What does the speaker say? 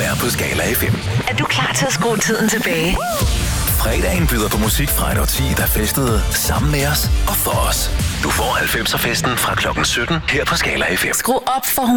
her på Skala FM. Er du klar til at skrue tiden tilbage? Fredagen byder på musik fra et årti, der festede sammen med os og for os. Du får 90'er festen fra klokken 17 her på Skala FM. Skru op for